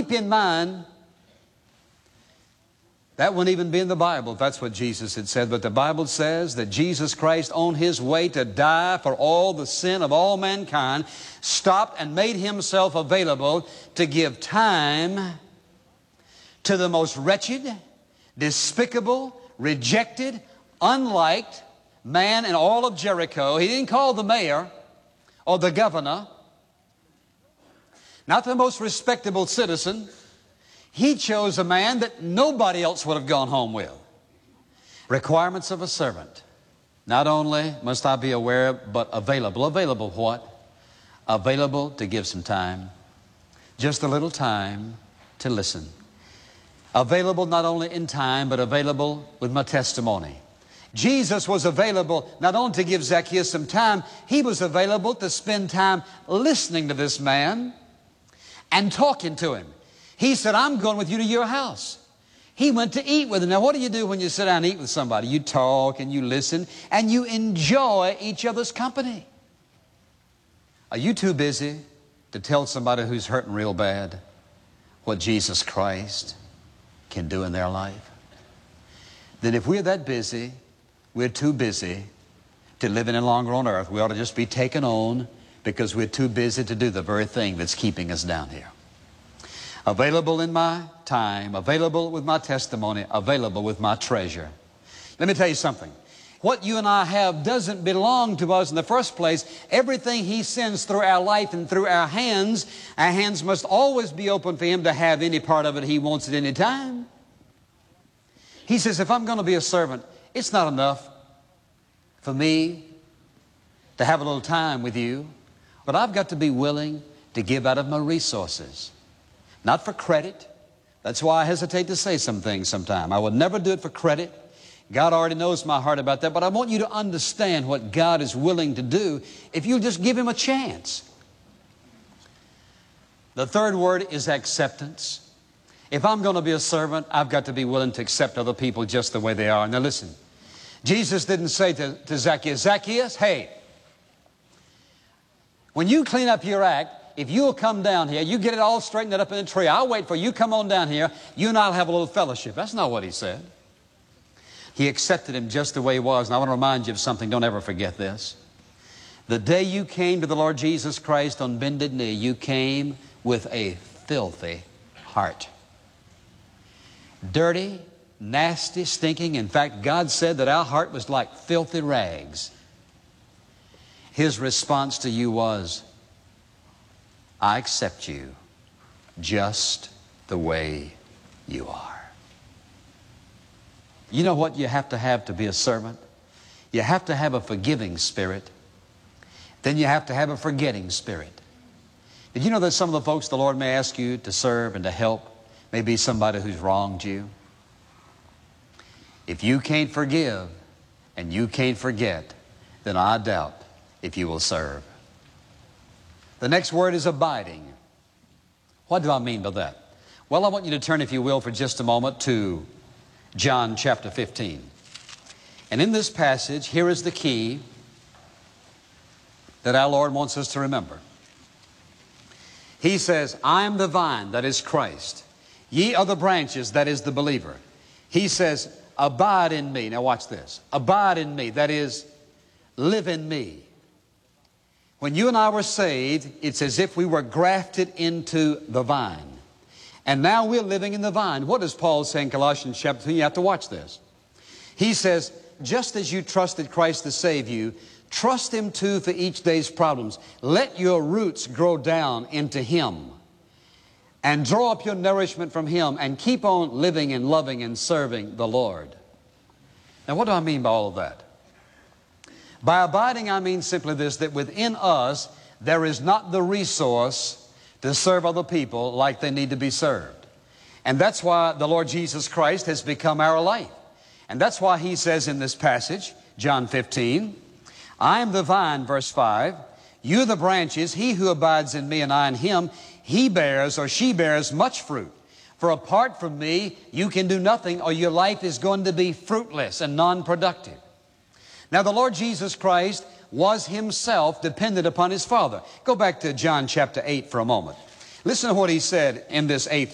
keep in mind, that wouldn't even be in the Bible if that's what Jesus had said. But the Bible says that Jesus Christ, on His way to die for all the sin of all mankind, stopped and made Himself available to give time to the most wretched, despicable, rejected, unliked man in all of Jericho. He didn't call the mayor or the governor, not the most respectable citizen. He chose a man that nobody else would have gone home with. Requirements of a servant. Not only must I be aware, but available. Available what? Available to give some time. Just a little time to listen. Available not only in time, but available with my testimony. Jesus was available not only to give Zacchaeus some time, He was available to spend time listening to this man and talking to him. He said, I'm going with you to your house. He went to eat with him. Now, what do you do when you sit down and eat with somebody? You talk and you listen and you enjoy each other's company. Are you too busy to tell somebody who's hurting real bad what Jesus Christ can do in their life? Then if we're that busy, we're too busy to live any longer on earth. We ought to just be taken on because we're too busy to do the very thing that's keeping us down here. Available in my time, available with my testimony, available with my treasure. Let me tell you something. What you and I have doesn't belong to us in the first place. Everything He sends through our life and through our hands must always be open for Him to have any part of it He wants at any time. He says, if I'm going to be a servant, it's not enough for me to have a little time with you, but I've got to be willing to give out of my resources. Not for credit. That's why I hesitate to say some things sometimes. I would never do it for credit. God already knows my heart about that, but I want you to understand what God is willing to do if you'll just give Him a chance. The third word is acceptance. If I'm going to be a servant, I've got to be willing to accept other people just the way they are. Now listen, Jesus didn't say to Zacchaeus, Zacchaeus, hey, when you clean up your act, if you'll come down here, you get it all straightened up in the tree, I'll wait for you, come on down here, you and I'll have a little fellowship. That's not what He said. He accepted him just the way he was. And I want to remind you of something. Don't ever forget this. The day you came to the Lord Jesus Christ on bended knee, you came with a filthy heart. Dirty, nasty, stinking. In fact, God said that our heart was like filthy rags. His response to you was, I accept you just the way you are. You know what you have to be a servant? You have to have a forgiving spirit. Then you have to have a forgetting spirit. Did you know that some of the folks the Lord may ask you to serve and to help may be somebody who's wronged you? If you can't forgive and you can't forget, then I doubt if you will serve. The next word is abiding. What do I mean by that? Well, I want you to turn, if you will, for just a moment to John chapter 15. And in this passage, here is the key that our Lord wants us to remember. He says, I am the vine, that is Christ. Ye are the branches, that is the believer. He says, abide in me. Now watch this. Abide in me, that is, live in me. When you and I were saved, it's as if we were grafted into the vine. And now we're living in the vine. What does Paul say in Colossians chapter 2? You have to watch this. He says, just as you trusted Christ to save you, trust Him too for each day's problems. Let your roots grow down into Him. And draw up your nourishment from Him and keep on living and loving and serving the Lord. Now what do I mean by all of that? By abiding, I mean simply this, that within us there is not the resource to serve other people like they need to be served. And that's why the Lord Jesus Christ has become our life. And that's why He says in this passage, John 15, I am the vine, verse 5, you are the branches, he who abides in me and I in him, he bears or she bears much fruit. For apart from me, you can do nothing, or your life is going to be fruitless and non-productive. Now the Lord Jesus Christ was Himself dependent upon His Father. Go back to John chapter 8 for a moment. Listen to what He said in this 8th